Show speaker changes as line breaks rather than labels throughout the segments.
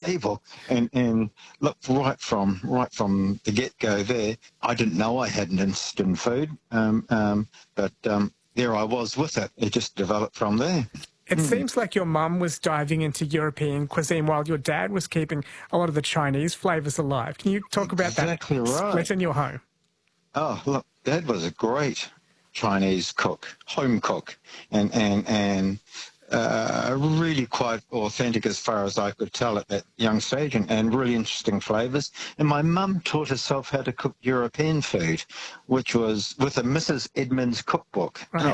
unbelievable. And look, right from the get-go there, I didn't know I had an interest in food, but there I was with it. It just developed from there.
It seems like your mum was diving into European cuisine while your dad was keeping a lot of the Chinese flavours alive. Can you talk about that split in your home?
Oh, look, Dad was a great Chinese cook, home cook, and really quite authentic as far as I could tell at that young stage, and really interesting flavours. And my mum taught herself how to cook European food, which was with a Mrs. Edmonds cookbook.
Right.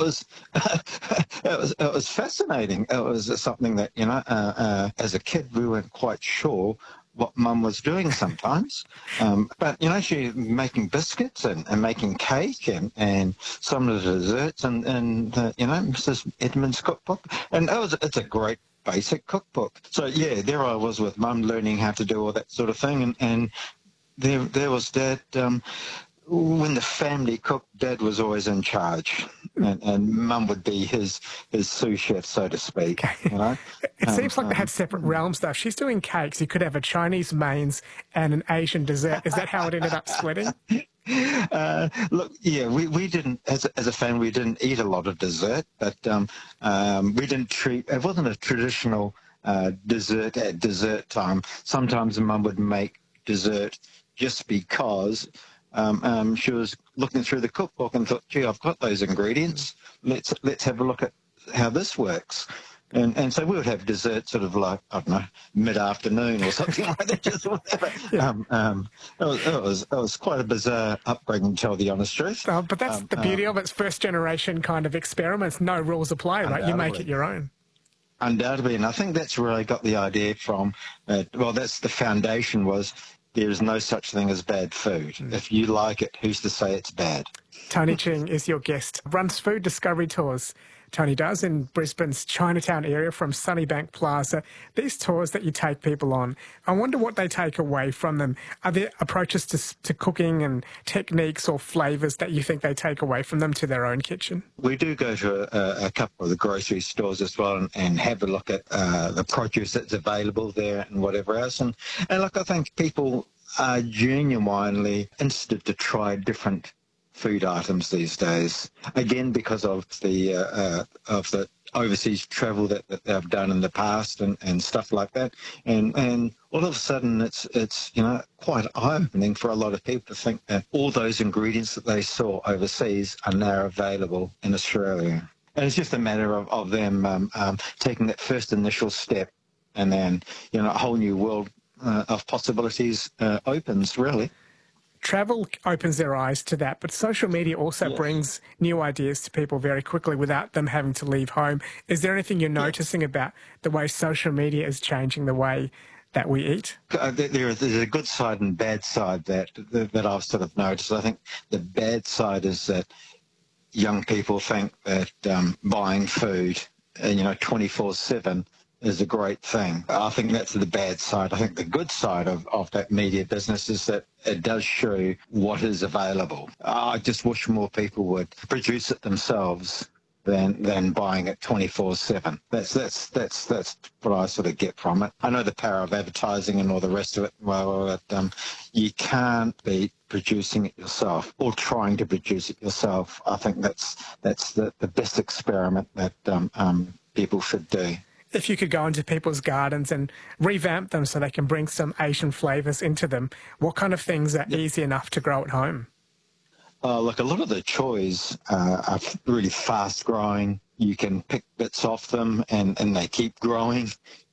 It was fascinating. It was something that, as a kid we weren't quite sure what Mum was doing sometimes. But, she making biscuits and making cake and some of the desserts and Mrs. Edmonds' cookbook. And it's a great basic cookbook. So, yeah, there I was with Mum learning how to do all that sort of thing. And there was Dad. When the family cooked, Dad was always in charge, and Mum would be his sous chef, so to speak.
It seems like they had separate realms, though. If she's doing cakes, you could have a Chinese mains and an Asian dessert. Is that how it ended up splitting?
Look, yeah, we didn't, as a family, we didn't eat a lot of dessert, but we didn't treat, it wasn't a traditional dessert at dessert time. Sometimes Mum would make dessert just because she was looking through the cookbook and thought, gee, I've got those ingredients. Let's have a look at how this works. And so we would have dessert sort of like, I don't know, mid-afternoon or something like that, just whatever.
Yeah.
It was quite a bizarre upbringing, to tell the honest truth.
But that's the beauty of it. It's first-generation kind of experiments. No rules apply, right? You make it your own.
Undoubtedly, and I think that's where I got the idea from. That's the foundation was, there is no such thing as bad food. If you like it, who's to say it's bad?
Tony Ching is your guest. Runs food discovery tours. Tony does in Brisbane's Chinatown area from Sunnybank Plaza. These tours that you take people on, I wonder what they take away from them. Are there approaches to cooking and techniques or flavours that you think they take away from them to their own kitchen?
We do go to a couple of the grocery stores as well and have a look at the produce that's available there and whatever else. And look, I think people are genuinely interested to try different food items these days, again because of the overseas travel that they've done in the past and stuff like that, and all of a sudden it's quite eye-opening for a lot of people to think that all those ingredients that they saw overseas are now available in Australia. And it's just a matter of them taking that first initial step, and then a whole new world of possibilities opens, really.
Travel opens their eyes to that, but social media also brings new ideas to people very quickly without them having to leave home. Is there anything you're noticing about the way social media is changing the way that we eat?
There's a good side and bad side that I've sort of noticed. I think the bad side is that young people think that buying food, 24/7 is a great thing. I think that's the bad side. I think the good side of that media business is that it does show what is available. I just wish more people would produce it themselves than buying it 24/7. That's what I sort of get from it. I know the power of advertising and all the rest of it. Well, you can't be producing it yourself or trying to produce it yourself. I think that's the best experiment that people should do.
If you could go into people's gardens and revamp them so they can bring some Asian flavours into them, what kind of things are easy enough to grow at home?
Look, a lot of the choys are really fast growing. You can pick bits off them and they keep growing.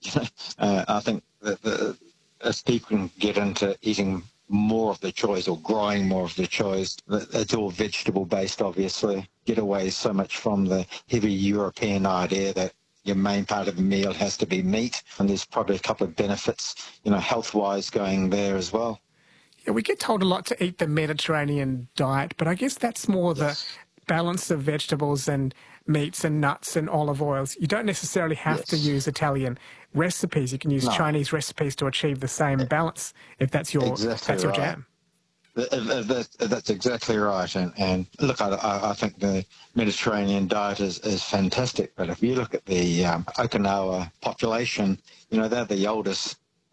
I think that as people can get into eating more of the choys or growing more of the choys, it's all vegetable based, obviously. Get away so much from the heavy European idea that your main part of the meal has to be meat, and there's probably a couple of benefits, health-wise going there as well.
Yeah, we get told a lot to eat the Mediterranean diet, but I guess that's more the balance of vegetables and meats and nuts and olive oils. You don't necessarily have to use Italian recipes. You can use Chinese recipes to achieve the same balance if that's your jam.
That's exactly right. And look, I think the Mediterranean diet is fantastic. But if you look at the Okinawa population, they're the oldest